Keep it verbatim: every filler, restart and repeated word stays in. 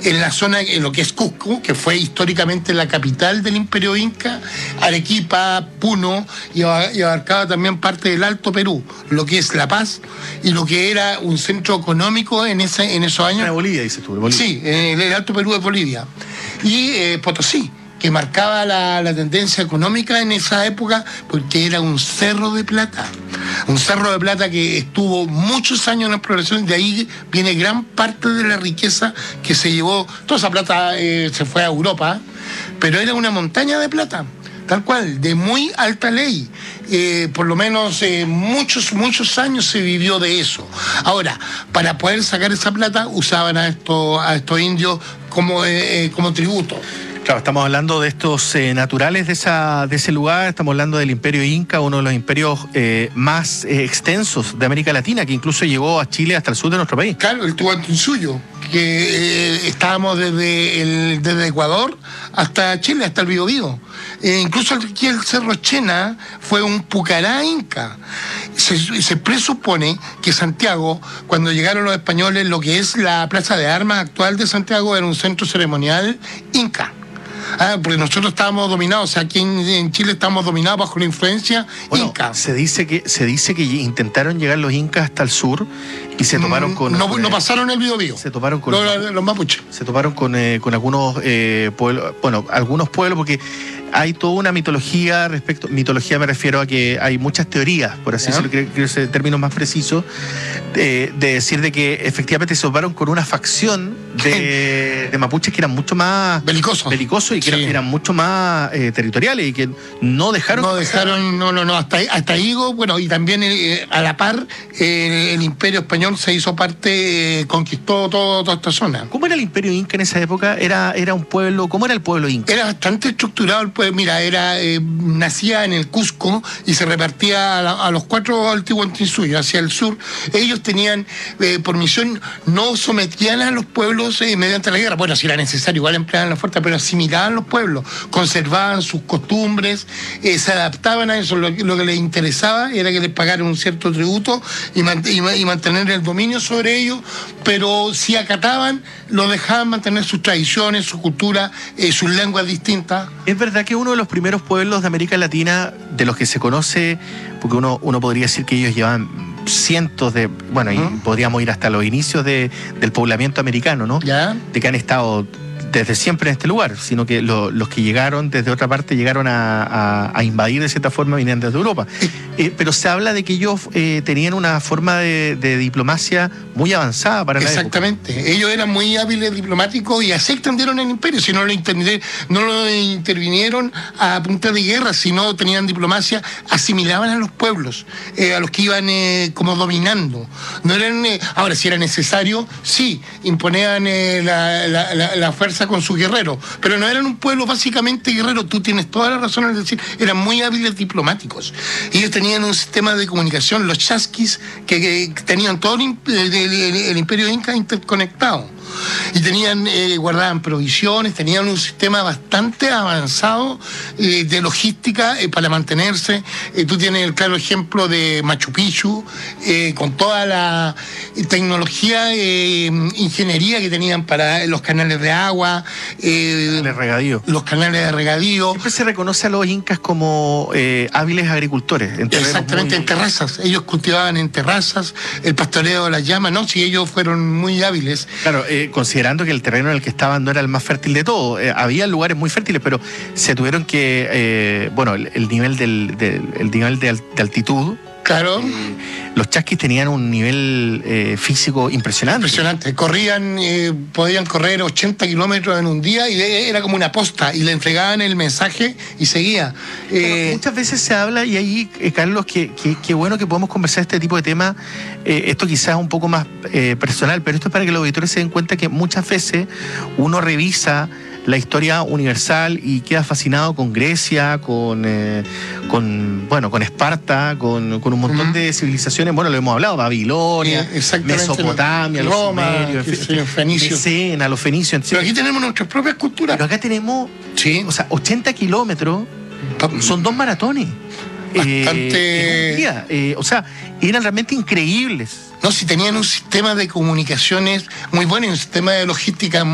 en la zona, en lo que es Cusco, que fue históricamente la capital del Imperio Inca, Arequipa, Puno, y, y abarcaba también parte del Alto Perú, lo que es La Paz, y lo que era un centro económico en, ese, en esos años. Era Bolivia, dices tú, Bolivia. Sí, en el Alto Perú de Bolivia. Y eh, Potosí, que marcaba la, la tendencia económica en esa época, porque era un cerro de plata. Un cerro de plata que estuvo muchos años en exploración, de ahí viene gran parte de la riqueza que se llevó. Toda esa plata eh, se fue a Europa, pero era una montaña de plata, tal cual, de muy alta ley. Eh, por lo menos eh, muchos, muchos años se vivió de eso. Ahora, para poder sacar esa plata, usaban a estos, a estos indios como, eh, como tributo. Claro, estamos hablando de estos eh, naturales de, esa, de ese lugar, estamos hablando del Imperio Inca, uno de los imperios eh, más eh, extensos de América Latina, que incluso llegó a Chile hasta el sur de nuestro país. Claro, el Tuantinsuyo, que eh, estábamos desde, el, desde Ecuador hasta Chile, hasta el Biobío. Eh, incluso aquí el Cerro Chena fue un pucará inca. Se, se presupone que Santiago, cuando llegaron los españoles, lo que es la plaza de armas actual de Santiago era un centro ceremonial inca. Ah, porque nosotros estábamos dominados, o sea, aquí en, en Chile estamos dominados bajo la influencia bueno, inca. Se dice que se dice que intentaron llegar los incas hasta el sur y se toparon con... No, eh, no pasaron el Biobío. Se toparon con... Los, los, los mapuches. Se toparon con, eh, con algunos eh, pueblos, bueno, algunos pueblos, porque hay toda una mitología respecto... Mitología me refiero a que hay muchas teorías, por así decirlo, creo que es el término más preciso, de, de decir de que efectivamente se toparon con una facción de, de mapuches que eran mucho más... Belicosos. Belicosos y que sí. eran, eran mucho más eh, territoriales y que no dejaron... No dejaron, no, no, no, hasta, hasta Higo, bueno, y también eh, a la par eh, el Imperio Español se hizo parte, eh, conquistó todo, toda esta zona. ¿Cómo era el Imperio Inca en esa época? ¿Era, era un pueblo, cómo era el pueblo inca? Era bastante estructurado el pueblo, mira, era, eh, nacía en el Cusco y se repartía a, la, a los cuatro Altihuantinsuyo, hacia el sur. Ellos tenían, eh, por misión, no sometían a los pueblos eh, mediante la guerra. Bueno, si era necesario, igual empleaban la fuerza, pero asimilaban los pueblos, conservaban sus costumbres, eh, se adaptaban a eso. Lo, lo que les interesaba era que les pagaran un cierto tributo y, man, y, y mantener el dominio sobre ellos, pero si acataban, lo dejaban mantener sus tradiciones, su cultura, eh, sus lenguas distintas. Es verdad que uno de los primeros pueblos de América Latina, de los que se conoce, porque uno, uno podría decir que ellos llevan cientos de, bueno, uh-huh. y podríamos ir hasta los inicios de, del poblamiento americano, ¿no? ¿Ya? De que han estado desde siempre en este lugar, sino que lo, los que llegaron desde otra parte llegaron a, a, a invadir de cierta forma, venían desde Europa. Eh, pero se habla de que ellos eh, tenían una forma de, de diplomacia muy avanzada para la Exactamente. época. Ellos eran muy hábiles diplomáticos y así extendieron el imperio. Si no lo, no lo intervinieron a punta de guerra, si no tenían diplomacia, asimilaban a los pueblos, eh, a los que iban eh, como dominando. No eran, eh, ahora, si era necesario, sí, imponían eh, la, la, la, la fuerza con sus guerreros, pero no eran un pueblo básicamente guerrero. Tú tienes toda la razón al decir, eran muy hábiles diplomáticos. Ellos tenían un sistema de comunicación, los chasquis, que, que tenían todo el, el, el, el imperio inca interconectado. Y tenían, eh, guardaban provisiones, tenían un sistema bastante avanzado eh, de logística eh, para mantenerse. Eh, tú tienes el claro ejemplo de Machu Picchu, eh, con toda la tecnología, eh, ingeniería que tenían para los canales de agua, eh, canales regadío. los canales de regadío. Siempre se reconoce a los incas como eh, hábiles agricultores. En Exactamente, muy... en terrazas. Ellos cultivaban en terrazas, el pastoreo de las llamas, ¿no? Si ellos fueron muy hábiles. Claro, eh, considerando que el terreno en el que estaban no era el más fértil de todo, eh, había lugares muy fértiles, pero se tuvieron que, eh, bueno, el, el nivel del, del el nivel de, de altitud. Claro. Eh, los chasquis tenían un nivel eh, físico impresionante. Impresionante. Corrían, eh, podían correr ochenta kilómetros en un día y era como una posta y le entregaban el mensaje y seguía. Eh, muchas veces se habla, y ahí, eh, Carlos, que, que, que bueno que podemos conversar este tipo de temas. Eh, esto quizás es un poco más eh, personal, pero esto es para que los auditores se den cuenta que muchas veces uno revisa la historia universal y queda fascinado con Grecia, con, eh, con bueno, con Esparta, con, con un montón uh-huh. de civilizaciones. Bueno, lo hemos hablado, Babilonia, sí, Mesopotamia, Roma, los sumerios, sí, fenicios. Mecena, los fenicios. Pero aquí tenemos nuestras propias culturas. Pero acá tenemos, sí. o sea, ochenta kilómetros, son dos maratones. Bastante... Eh, un día. Eh, o sea, eran realmente increíbles. No, si tenían un sistema de comunicaciones muy bueno y un sistema de logística